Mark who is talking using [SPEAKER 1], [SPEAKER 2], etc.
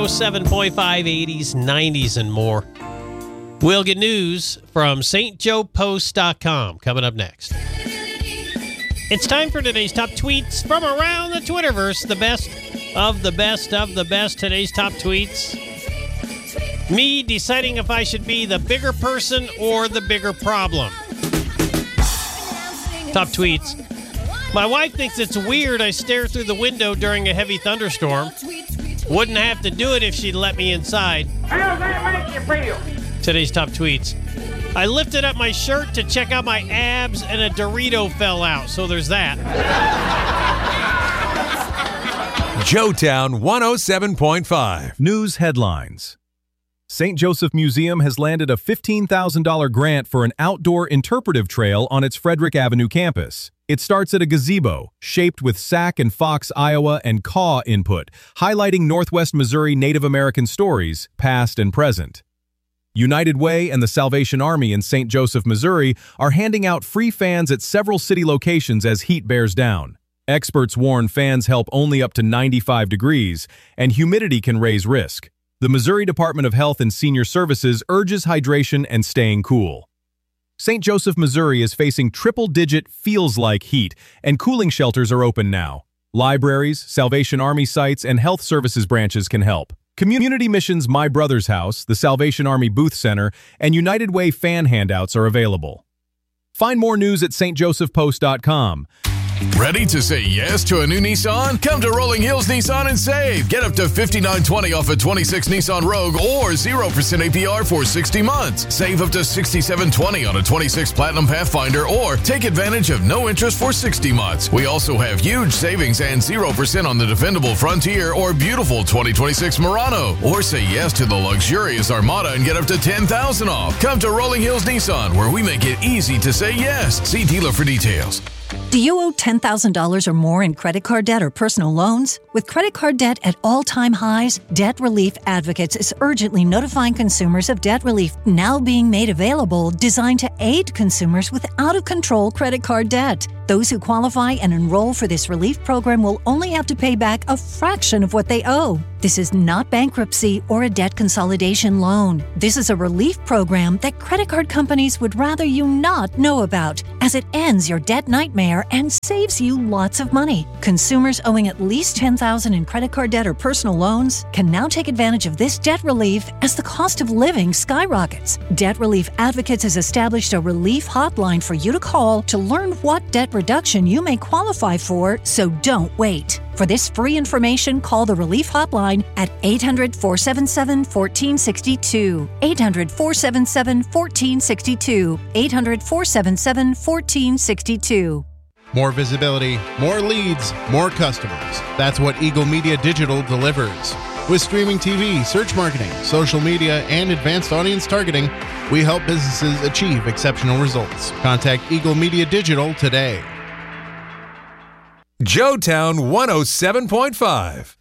[SPEAKER 1] 7.5, 80s, 90s, and more. We'll get news from stjoepost.com coming up next. It's time for today's top tweets from around the Twitterverse. The best of the best of the best. Today's top tweets. Me deciding if I should be the bigger person or the bigger problem. Top tweets. My wife thinks it's weird I stare through the window during a heavy thunderstorm. Wouldn't have to do it if she'd let me inside.
[SPEAKER 2] How does that make you feel?
[SPEAKER 1] Today's top tweets. I lifted up my shirt to check out my abs and a Dorito fell out, so there's that.
[SPEAKER 3] Joetown 107.5.
[SPEAKER 4] News headlines. St. Joseph Museum has landed a $15,000 grant for an outdoor interpretive trail on its Frederick Avenue campus. It starts at a gazebo, shaped with Sac and Fox, Iowa, and Kaw input, highlighting Northwest Missouri Native American stories, past and present. United Way and the Salvation Army in St. Joseph, Missouri, are handing out free fans at several city locations as heat bears down. Experts warn fans help only up to 95 degrees, and humidity can raise risk. The Missouri Department of Health and Senior Services urges hydration and staying cool. St. Joseph, Missouri is facing triple-digit feels-like heat, and cooling shelters are open now. Libraries, Salvation Army sites, and health services branches can help. Community Mission's My Brother's House, the Salvation Army Booth Center, and United Way fan handouts are available. Find more news at stjosephpost.com.
[SPEAKER 5] Ready to say yes to a new Nissan? Come to Rolling Hills Nissan and save. Get up to $59.20 off a 26 Nissan Rogue or 0% APR for 60 months. Save up to $67.20 on a 26 Platinum Pathfinder or take advantage of no interest for 60 months. We also have huge savings and 0% on the dependable Frontier or beautiful 2026 Murano. Or say yes to the luxurious Armada and get up to $10,000 off. Come to Rolling Hills Nissan, where we make it easy to say yes. See dealer for details.
[SPEAKER 6] Do you owe $10,000 or more in credit card debt or personal loans? With credit card debt at all-time highs, Debt Relief Advocates is urgently notifying consumers of debt relief now being made available, designed to aid consumers with out-of-control credit card debt. Those who qualify and enroll for this relief program will only have to pay back a fraction of what they owe. This is not bankruptcy or a debt consolidation loan. This is a relief program that credit card companies would rather you not know about, as it ends your debt nightmare and saves you lots of money. Consumers owing at least $10,000 in credit card debt or personal loans can now take advantage of this debt relief as the cost of living skyrockets. Debt Relief Advocates has established a relief hotline for you to call to learn what debt reduction you may qualify for, so don't wait. For this free information, call the Relief Hotline at 800-477-1462. 800-477-1462. 800-477-1462.
[SPEAKER 7] More visibility, more leads, more customers. That's what Eagle Media Digital delivers. With streaming TV, search marketing, social media, and advanced audience targeting, we help businesses achieve exceptional results. Contact Eagle Media Digital today.
[SPEAKER 3] Joetown 107.5.